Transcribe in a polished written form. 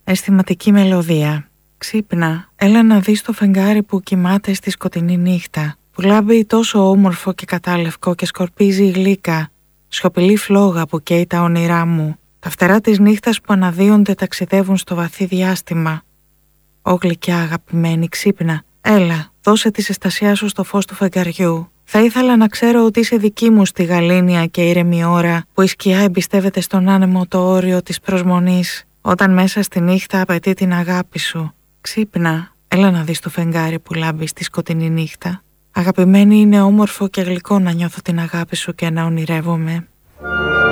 αισθηματική μελωδία. Ξύπνα, έλα να δεις το φεγγάρι που κοιμάται στη σκοτεινή νύχτα, που λάμπει τόσο όμορφο και κατάλευκο και σκορπίζει γλύκα, σιωπηλή φλόγα που καίει τα όνειρά μου. Τα φτερά της νύχτας που αναδύονται ταξιδεύουν στο βαθύ διάστημα. Ω γλυκιά αγαπημένη, ξύπνα, έλα, δώσε τη ζεστασιά σου στο φως του φεγγαριού. Θα ήθελα να ξέρω ότι είσαι δική μου στη γαλήνια και ήρεμη ώρα που η σκιά εμπιστεύεται στον άνεμο το όριο της προσμονής, όταν μέσα στη νύχτα απαιτεί την αγάπη σου. Ξύπνα, έλα να δεις το φεγγάρι που λάμπει στη σκοτεινή νύχτα. Αγαπημένη, είναι όμορφο και γλυκό να νιώθω την αγάπη σου και να ονειρεύομαι.